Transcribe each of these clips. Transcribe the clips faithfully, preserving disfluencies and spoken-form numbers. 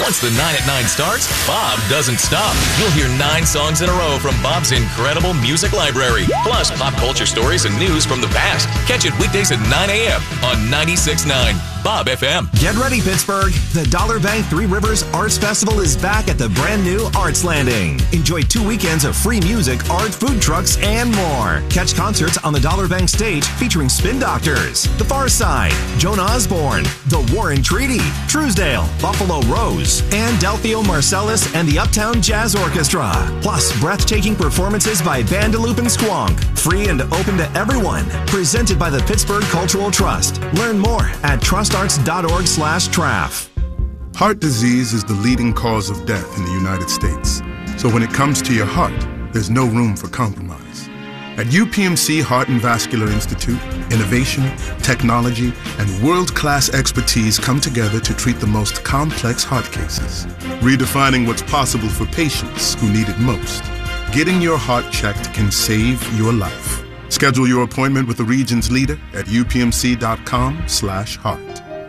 Once the nine at nine starts, Bob doesn't stop. You'll hear nine songs in a row from Bob's incredible music library, plus pop culture stories and news from the past. Catch it weekdays at nine a.m. on ninety-six point nine Bob F M. Get ready, Pittsburgh. The Dollar Bank Three Rivers Arts Festival is back at the brand new Arts Landing. Enjoy two weekends of free music, art, food trucks, and more. Catch concerts on the Dollar Bank stage featuring Spin Doctors, The Far Side, Joan Osborne, The Warren Treaty, Truesdale, Buffalo Rose, and Delphio Marcellus and the Uptown Jazz Orchestra. Plus, breathtaking performances by Bandaloop and Squonk. Free and open to everyone. Presented by the Pittsburgh Cultural Trust. Learn more at trustarts.org slash traff. Heart disease is the leading cause of death in the United States. So when it comes to your heart, there's no room for compromise. At U P M C Heart and Vascular Institute, innovation, technology, and world-class expertise come together to treat the most complex heart cases, redefining what's possible for patients who need it most. Getting your heart checked can save your life. Schedule your appointment with the region's leader at upmc.com slash heart.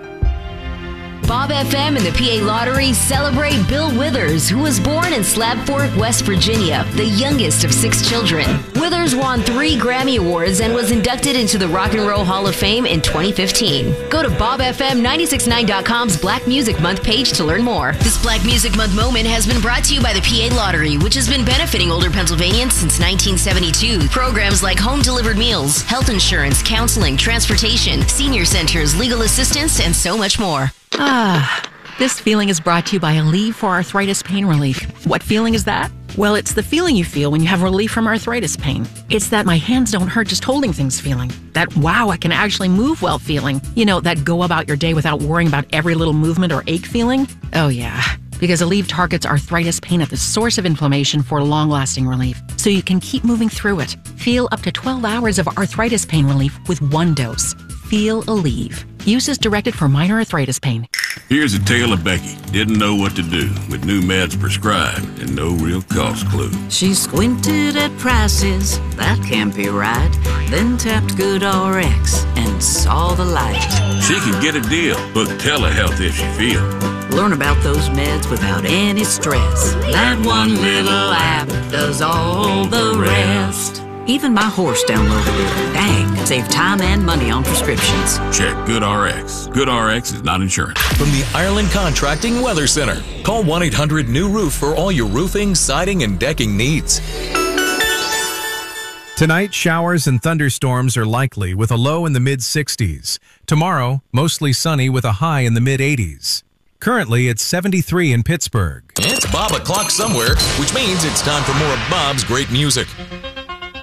Bob F M and the P A Lottery celebrate Bill Withers, who was born in Slab Fork, West Virginia, the youngest of six children. Withers won three Grammy Awards and was inducted into the Rock and Roll Hall of Fame in twenty fifteen. Go to bob f m nine six nine dot com's Black Music Month page to learn more. This Black Music Month moment has been brought to you by the P A Lottery, which has been benefiting older Pennsylvanians since nineteen seventy-two. Programs like home-delivered meals, health insurance, counseling, transportation, senior centers, legal assistance, and so much more. Ah, this feeling is brought to you by Aleve for Arthritis Pain Relief. What feeling is that? Well, it's the feeling you feel when you have relief from arthritis pain. It's that my hands don't hurt just holding things feeling. That wow, I can actually move well feeling. You know, that go about your day without worrying about every little movement or ache feeling. Oh yeah, because Aleve targets arthritis pain at the source of inflammation for long-lasting relief, so you can keep moving through it. Feel up to twelve hours of arthritis pain relief with one dose. Feel Aleve. Use is directed for minor arthritis pain. Here's a tale of Becky. Didn't know what to do with new meds prescribed and no real cost clue. She squinted at prices, that can't be right. Then tapped GoodRx and saw the light. She could get a deal. Book telehealth if she feel. Learn about those meds without any stress. That one little app does all the rest. Even my horse downloaded it. Dang, save time and money on prescriptions. Check GoodRx. GoodRx is not insurance. From the Ireland Contracting Weather Center. Call one eight hundred new roof for all your roofing, siding, and decking needs. Tonight, showers and thunderstorms are likely with a low in the mid sixties. Tomorrow, mostly sunny with a high in the mid eighties. Currently, it's seventy-three in Pittsburgh. It's Bob o'clock somewhere, which means it's time for more of Bob's great music.